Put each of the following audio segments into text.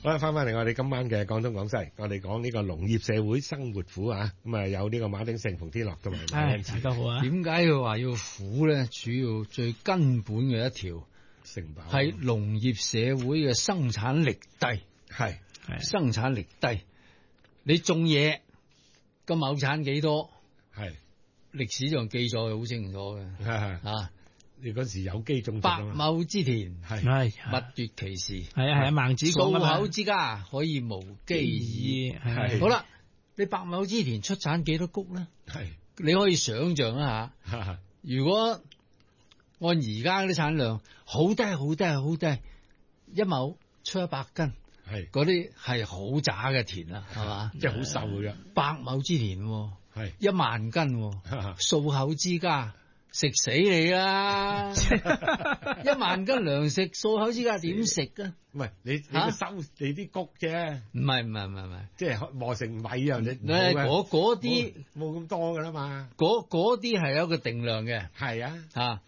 好啦，翻嚟我哋今晚嘅廣東廣西，我哋講呢個農業社會生活苦啊，咁啊有呢個馬鼎盛、馮天樂同埋馬恩賜。 大家好啊！ 點解佢話要苦咧？主要最根本嘅一條成飽係農業社會嘅生產力低， 係生產力低。你種嘢個畝產幾多？ 係歷史上記載好清楚嘅。啊， 你嗰時有機種植百啊嘛， 畝之田， 係勿奪其時。 係啊，孟子講數㗎嘛口之家可以無機矣。 係好啦，你百畝之田出產幾多穀咧？ 係你可以想象一下，如果按而家嗰啲產量，好低好低好低，一畝出100斤， 係嗰啲係好渣嘅田啦，係嘛？ 即係好瘦嘅， 百畝之田喎， 係 10000斤，數口之家食死你啦！10000斤糧食，數口之家點食啊？ 唔係你個收你啲穀啫， 唔係， 即係磨成米啊！你嗰啲冇咁多噶啦嘛， 嗰啲係有一個定量嘅， 係啊，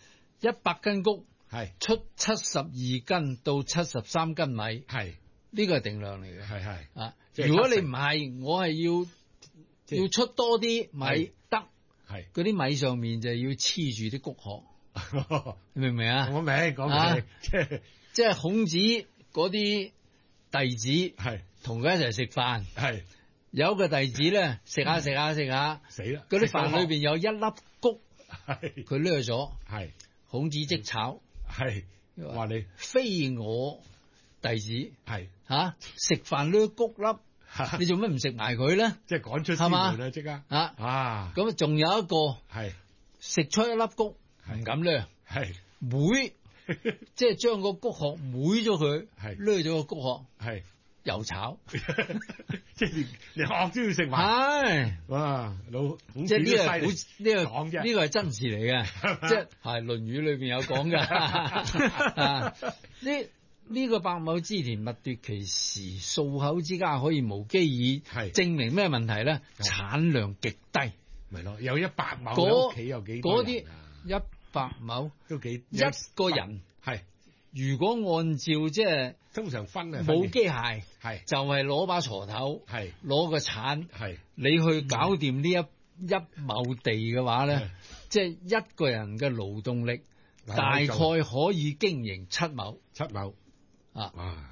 100斤穀係出72斤到73斤米， 係呢個係定量嚟嘅。 係啊， 即係如果你唔係，我係要出多啲米得， 係嗰啲米上面就要黐住啲穀殼，你明唔明啊？ 我明講明， 即係孔子嗰啲弟子係同佢一齊食飯， 係有一個弟子咧食下死啦， 嗰啲飯裏邊有一粒穀， 係佢掠咗， 係孔子即炒， 係話你非我弟子係食飯掠穀粒，你做咩唔食埋佢咧？ 即係趕出師門啦，即刻咁仲有一個係食出一粒穀唔敢掠， 係妹即係將個穀殼妹咗佢， 係掠咗個穀殼， 係又炒， 即係你殼都要食埋， 係哇老即係呢個講啫， 呢個係真事嚟嘅，即係《論語》裏邊有講㗎。呢個百畝之田，勿奪其時，數口之家可以無機矣。 係證明咩問題咧？產量極低， 咪咯，有100畝，屋企有幾多人啊？ 嗰啲100畝都幾一個人係。 如果按照即係通常分啊， 冇機械係就係攞把鋤頭， 係攞個鏟， 係你去搞掂呢一畝地嘅話咧，即係一個人嘅勞動力大概可以經營7畝啊！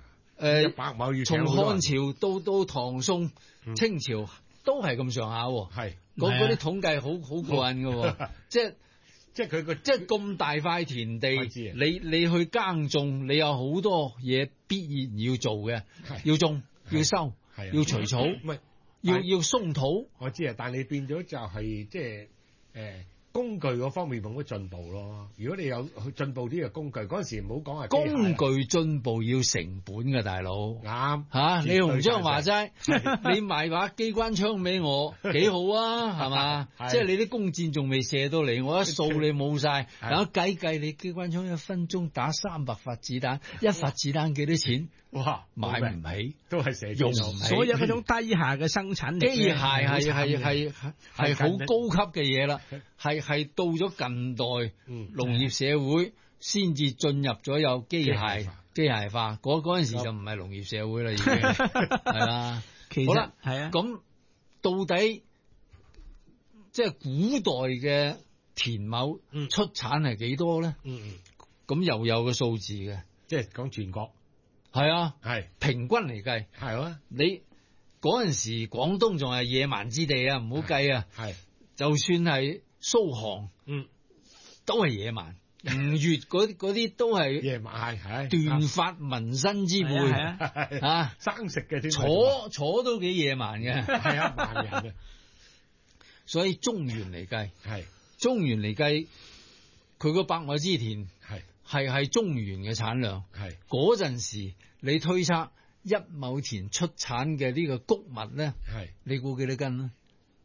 100畝要從漢朝到唐宋、清朝都係咁上下， 係嗰啲統計好過癮嘅，即係佢個即係咁大塊田地，你去耕種，你有好多嘢必然要做嘅，要種、要收、要除草，要鬆土。 我知啊，但係你變咗就係即係工具嗰方面冇乜進步咯。如果你有進步啲嘅工具，嗰陣時唔好講係工具進步要成本嘅，大佬啱嚇。李鴻章話齋，你賣把機關槍俾我幾好啊，係嘛？即係你啲弓箭仲未射到嚟，我一掃你冇晒。然後計你機關槍1分鐘打300發子彈，一發子彈幾多錢？ 哇， 買唔起， 都係射用唔起。 所有嗰種低下嘅生產力， 機械係好高級嘅嘢啦，係到咗近代農業社會先至進入咗有機械化，嗰陣時就唔係農業社會啦，已經係啦。好啦， 係啊， 咁到底即係古代嘅田畝出產係幾多咧？咁又有個數字嘅， 即係講全國。 係啊， 係平均嚟計， 係啊， 你嗰陣時廣東仲係野蠻之地啊，唔好計啊， 係就算係蘇杭，都係野蠻，吳越嗰啲都係野蠻，係斷髮紋身之輩啊， 生食嘅， 坐都幾野蠻嘅， 係啊，蠻人嘅， 所以中原嚟計， 係中原嚟計，佢個百畝之田係中原嘅產量， 係嗰陣時你推測1畝田出產嘅呢個穀物咧， 係你估幾多斤啊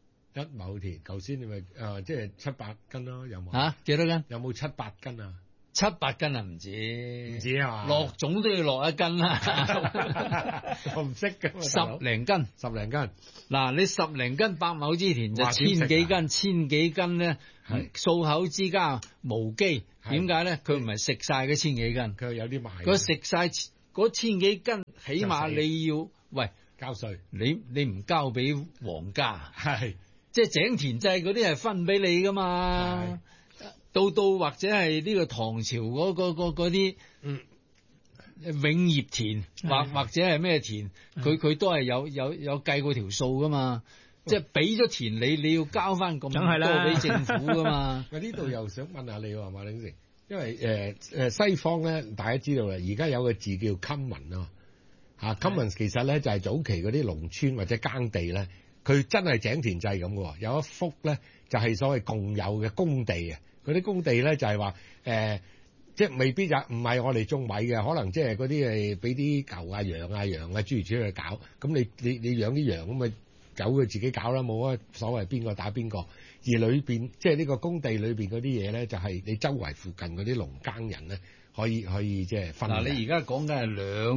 ？1畝田，頭先你咪即係700斤咯，有冇啊？幾多斤？ 有冇700斤啊 ？700斤啊，唔止啊嘛， 落種都要落1斤啦。 我唔識㗎 ，10零斤。嗱，你10零斤百畝之田就千幾斤咧，數口之家無機。點解咧？佢唔係食晒嗰千幾斤， 佢有啲賣。 佢食晒嗰千幾斤，起碼你要喂交稅， 你唔交俾皇家， 係即係井田制嗰啲係分俾你噶嘛。到或者係呢個唐朝嗰啲永業田或者係咩田，佢都係有計過條數噶嘛。即係俾咗田你要交翻咁多俾政府噶嘛。 我呢度又想問下你喎，馬鼎盛，因為西方咧，大家知道啦，而家有個字叫 common 啊嘛，common 其實咧就係早期嗰啲農村或者耕地咧，佢真係井田制咁嘅喎，有一幅咧就係所謂共有嘅工地啊，嗰啲工地咧就係話即係未必就唔係我哋種米嘅，可能即係嗰啲係俾啲牛啊、羊啊諸如此類去搞，咁你養啲羊咁咪狗佢自己搞啦，冇乜所謂邊個打邊個。而裏邊即係呢個工地裏邊嗰啲嘢咧，就係你周圍附近嗰啲農耕人咧，可以即係分。 嗱，你而家講緊係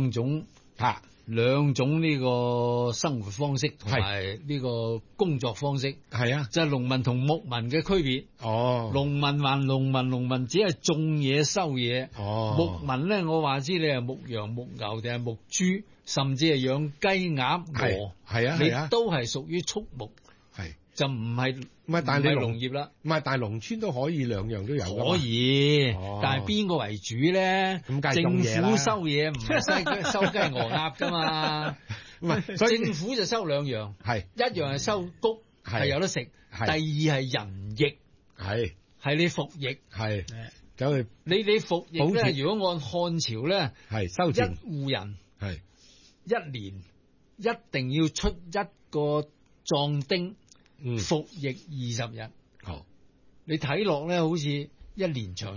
兩種呢個生活方式同埋呢個工作方式， 係啊， 就係農民同牧民嘅區別。農民還農民只係種嘢收嘢。牧民咧，我話知你係牧羊牧牛定係牧豬，甚至係養雞鴨鵝， 係啊， 你都係屬於畜牧， 係就唔係但係你農業啦。 唔係，但係農村都可以兩樣都有㗎嘛。 可以，但係邊個為主咧？政府收嘢唔係收雞鵝鴨㗎嘛。唔係，政府就收兩樣，一樣係收穀，係有得食；第二係人役，係你服役，走去你服役咧。如果按漢朝咧， 收錢一戶人一年一定要出一個壯丁。服役20日，你睇落咧好似一年長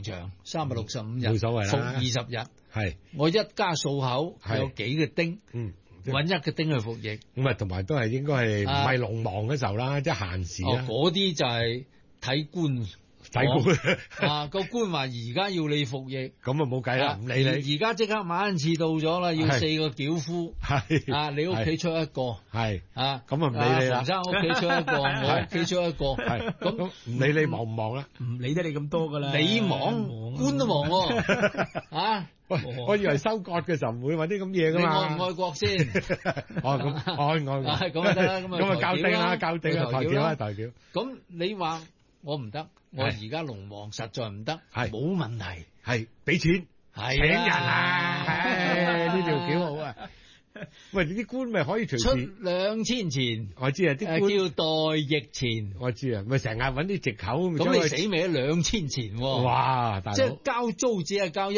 365日， 冇所謂啦。 服20日，我一家數口有幾個丁，搵一個丁去服役。 咁啊，同埋都係應該係唔係農忙嘅時候啦，即係閒時啦。 嗰啲就係睇官。個官話而家要你服役， 咁啊冇計啦，唔理你。 而家即刻晚次到咗啦，要4個轎夫，你屋企出一個， 咁啊唔理你啦。 馮生屋企出一個，我屋企出一個， 咁唔理你忙唔忙啦？ 唔理得你咁多噶啦。 你忙，官都忙喎。 我以為收割嘅時候唔會搵啲咁嘢噶嘛。 你愛唔愛國先？ 咁愛。 咁得啦，咁啊校定啦，台橋。 咁你話？我唔得，我而家農忙實在唔得，冇問題， 係俾錢，請人啊，呢條橋好啊！喂，啲官咪可以隨時出2000錢， 我知啊，啲官叫代役錢， 我知啊，咪成日搵啲藉口咁你死未2000錢喎？ 哇，大佬， 即係交租只係交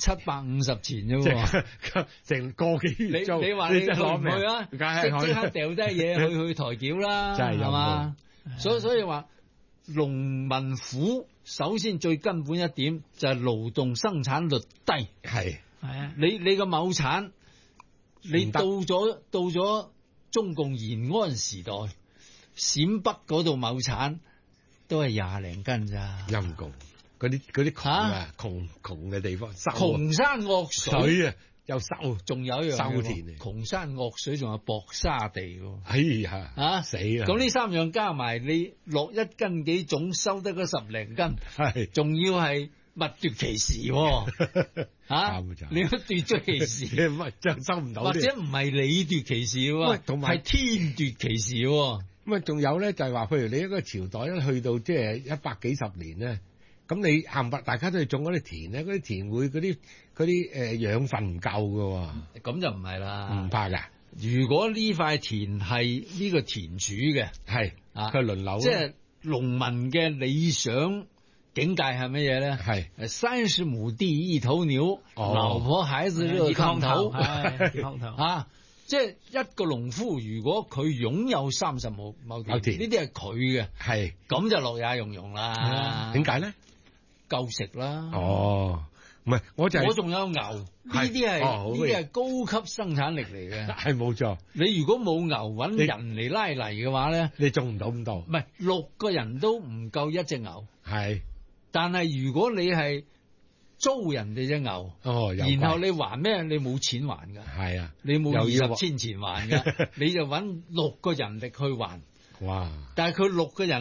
1750錢啫喎， 成個幾月租， 你話你去唔去啊？即刻掉低嘢去台橋啦， 真係係嘛？所以話。農民苦，首先最根本一點就係勞動生產率低。 係啊， 你個畝產，你到咗中共延安時代，陝北嗰度畝產都係20零斤咋。 陰公，嗰啲窮嘅地方， 窮山惡水啊！又收， 仲有一樣收田嚟， 窮山惡水仲有薄沙地喎。 哎呀，死啦！ 咁呢3樣加埋，你落1斤幾種，收得嗰10零斤，仲要係物奪其時喎。你都奪咗其時， 唔係真收唔到， 或者唔係你奪其時喎，係天奪其時喎。 咁啊，仲有咧就係話，譬如你一個朝代咧，去到即係100幾十年咧。咁你冚唪唥大家都係種嗰啲田咧，嗰啲田會嗰啲養分唔夠㗎喎， 咁就唔係啦， 唔怕㗎。如果呢塊田係呢個田主嘅， 係佢輪流， 即係農民嘅理想境界係乜嘢咧？ 係 30畝地1頭牛，老婆孩子熱炕頭，即係一個農夫，如果佢擁有30畝田，呢啲係佢嘅， 係咁就樂也融融啦。 點解咧？ 夠食啦。 唔係，我仲有牛，呢啲係高級生產力嚟嘅。 係冇錯。 你如果冇牛揾人嚟拉泥嘅話咧， 你種唔到咁多。 唔係6個人都唔夠一隻牛。 係。但係如果你係租人哋隻牛，然後你還咩？你冇錢還㗎。係啊，你冇20千錢還㗎，你就揾6個人力去還。 哇！ 但係佢6個人力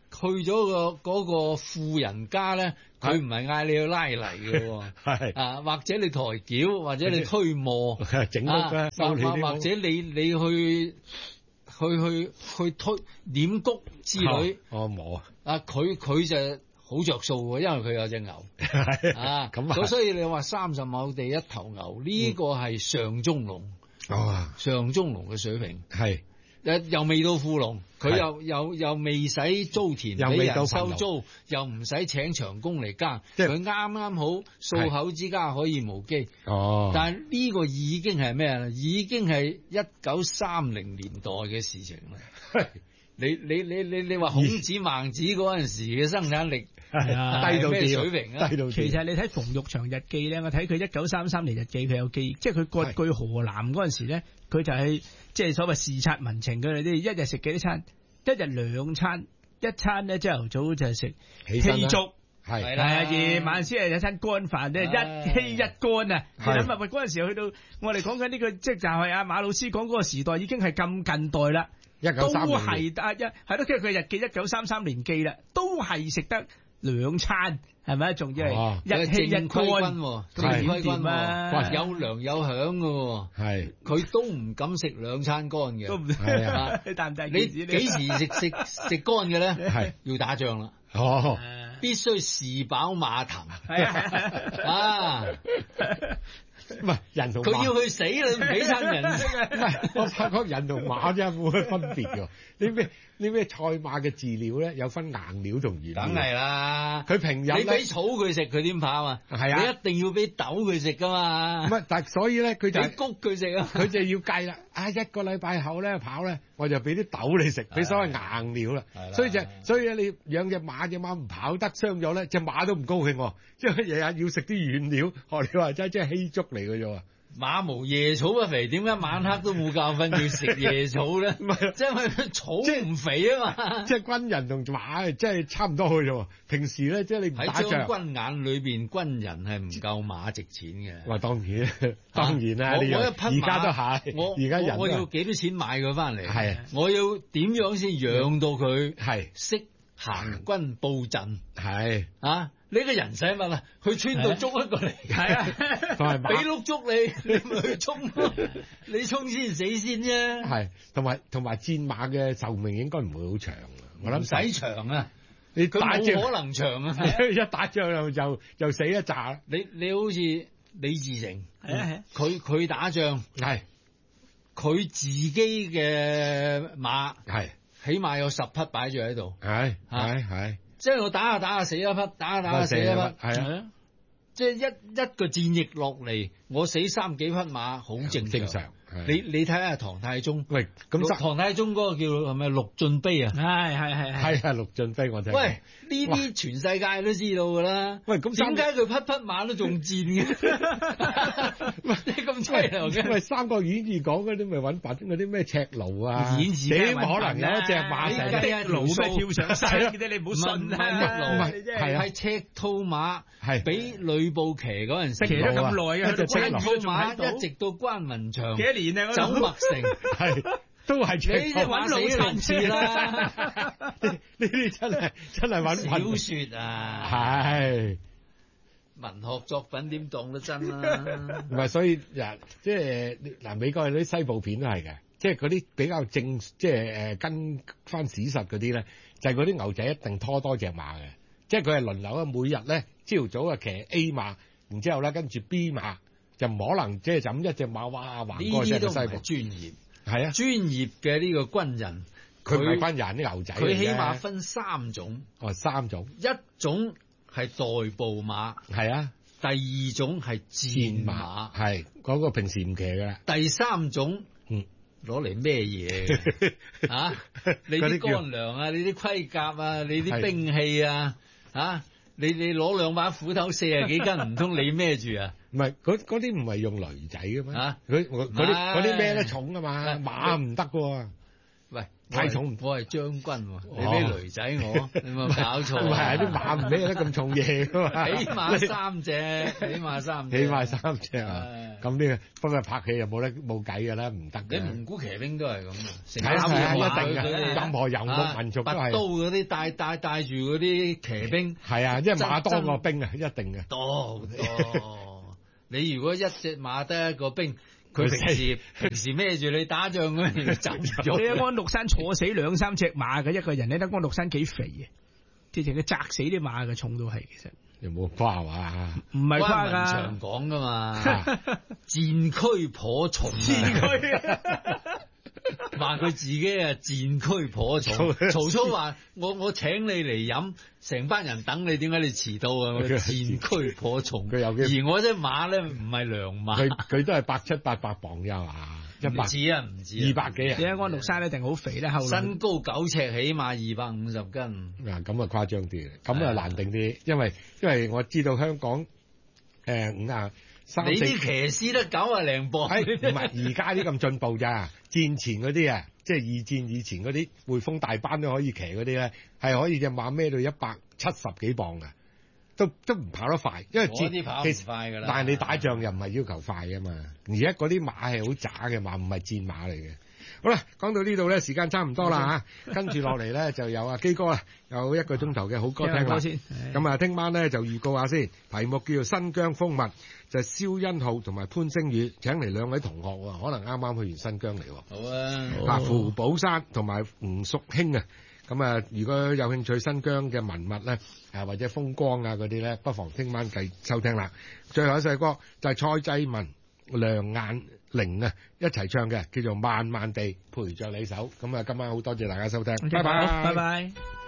去咗嗰個富人家咧，佢唔係嗌你去拉泥嘅喎， 係啊，或者你抬轎，或者你推磨， 整屋啦， 或者你去推點谷之類， 冇啊，佢就好着數喎，因為佢有隻牛，啊， 咁所以你話30畝地一頭牛，呢個係上中農，上中農嘅水平係。 又未到富農，佢又未使租田俾人收租，又唔使請長工嚟耕，佢啱啱好數口之家可以無機。但係呢個已經係咩啊？已經係1930年代嘅事情啦。你話孔子孟子嗰陣時嘅生產力低到咩水平啊？ 其實你睇馮玉祥日記咧，我睇佢1933年日記，佢有記，即係佢割據河南嗰陣時咧，佢就係即係所謂視察民情，佢哋啲一日食幾多餐？一日2餐，一餐咧朝頭早就食稀粥。係啦，夜晚先係有餐乾飯咧，一稀一乾啊！你諗下，喂嗰陣時去到我哋講緊呢個，即係就係阿馬老師講嗰個時代已經係咁近代啦。都係係咯，即係佢日記1933年記啦，都係食得2餐，係咪？仲要係一稀一乾， 正規軍啊，有糧有饷嘅，係佢都唔敢食2餐乾嘅，都唔你幾時食乾嘅咧？係要打仗啦，必須士飽馬騰，啊！ 唔係人同馬， 佢要去死你唔俾親人食啊！ 唔係，我發覺人同馬真係冇乜分別㗎。呢咩賽馬嘅飼料咧，有分硬料同軟料。梗係啦，佢平日你俾草佢食，佢點跑啊？係啊，你一定要俾豆佢食噶嘛。唔係，但所以咧，佢就谷佢食啊。佢就要計啦。啊，一個禮拜後咧跑咧，我就俾啲豆你食，俾所謂硬料啦。所以咧，你養隻馬唔跑得傷咗咧，隻馬都唔高興喎。即係日日要食啲軟料，學你話齋，即係稀粥嚟嘅啫喎。馬無夜草不肥，點解晚黑都冇覺瞓要食夜草咧？唔係，即係佢草唔肥啊嘛。即係軍人同馬即係差唔多去啫。平時咧，即係你唔打仗。喺將軍眼裏邊，軍人係唔夠馬值錢嘅。哇，當然啦，我一匹馬而家都係，而家人我要幾多錢買佢翻嚟？係，我要點樣先養到佢係識行軍布陣？係啊。你個人使乜啊？去村度捉一個嚟，係啊，俾碌捉你，你咪去衝，你衝先死先啫。係，同埋戰馬嘅壽命應該唔會好長啊。我諗唔使長啊，你打仗冇可能長啊，一打仗又死一紮。你好似李自成，係佢打仗係，佢自己嘅馬係，起碼有10匹擺住喺度，係。即係我打下死一匹，打下死一匹，係啊！即係一個戰役落嚟，我死3幾匹馬，好正常。你睇下唐太宗，喂，咁唐太宗嗰個叫係咪陸進碑啊？係啊，陸進碑我聽。喂，呢啲全世界都知道㗎啦。喂，咁點解佢匹馬都仲戰嘅？你咁犀利嘅？喂，《三國演義》講嗰啲咪揾白嗰啲咩赤盧啊？點可能有一隻馬成的盧咩跳上山嘅啫？你唔好信啊！係赤兔馬，係俾呂布騎嗰陣時騎咗咁耐啊！赤兔馬一直到關雲長。走麥城係都係赤兔馬死3次啦！呢啲真係揾小說啊！係文學作品點當得真啦？唔係，所以即係嗱，美國嗰啲西部片都係嘅，即係嗰啲比較正，即係跟翻史實嗰啲咧，就係嗰啲牛仔一定拖多隻馬嘅，即係佢係輪流啊，每日咧朝早啊騎 A 馬，然之後咧跟住 B 馬。就唔可能即係就咁一隻馬哇橫過隻西部。呢啲都唔係專業，係啊，專業嘅呢個軍人，佢唔係軍人啲牛仔。佢起碼分3種。哦，3種。一種係代步馬，係啊。第2種係戰馬，係嗰個平時唔騎㗎啦。第3種，攞嚟咩嘢？啊，你啲乾糧啊，你啲盔甲啊，你啲兵器啊，啊。你攞2把斧頭40幾斤，唔通你孭住啊？唔係，嗰啲唔係用驢仔嘅咩？啊，嗰啲孭得重㗎嘛，馬唔得㗎喎。 喂， 太重， 我係將軍喎，你俾雷仔我，你咪搞錯。 唔係啲馬唔孭得咁重嘢噶嘛， 起碼3隻，起碼3隻啊！咁呢個不過拍戲又冇計㗎啦，唔得嘅。 你蒙古騎兵都係咁啊， 係一定嘅，任何遊牧民族都係。 拔刀嗰啲帶住嗰啲騎兵， 係啊，即係馬多過兵啊，一定嘅。 多。你如果一隻馬得一個兵。佢平時孭住你打仗嗰陣走咗。 你喺安祿山坐死2、3隻馬嘅一個人，你睇安祿山幾肥嘅，直情佢砸死啲馬嘅，重到係其實。 有冇誇話？ 唔係誇㗎。 關文長講㗎嘛，戰區頗重。 戰區。 話佢自己啊戰區頗重。曹操話：我請你嚟飲，成班人等你，點解你遲到啊？我戰區頗重。而我隻馬咧唔係良馬。 佢都係700、800磅㗎嘛，100。 唔止 200幾啊！ 你喺安祿山一定好肥咧，後身高9尺，起碼250斤。 嗱咁啊誇張啲，咁啊難定啲，因為我知道香港53。 你啲騎師得90零磅， 唔係而家啲咁進步咋？戰前嗰啲啊，即係2戰以前嗰啲匯豐大班都可以騎嗰啲咧，係可以隻馬孭到170幾磅㗎，都唔跑得快，因為啲跑唔快㗎啦。 但係你打仗又唔係要求快㗎嘛，而家嗰啲馬係好渣嘅馬，唔係戰馬嚟嘅。好啦，講到呢度咧，時間差唔多啦嚇，跟住落嚟咧就有阿基哥啦，有1個鐘頭嘅好歌聽啦。咁啊，聽晚咧就預告下先，題目叫做《新疆風物》，就係蕭欣浩同埋潘星宇請嚟2位同學喎，可能啱啱去完新疆嚟喎。好啊，胡寶山同埋吳淑卿啊，咁啊，如果有興趣新疆嘅文物咧，或者風光啊嗰啲咧，不妨聽晚繼收聽啦。最後一首歌就係蔡濟文、梁雁玲啊一齊唱嘅，叫做《慢慢地陪着你手》。咁啊，今晚好多謝大家收聽，拜拜， 拜拜。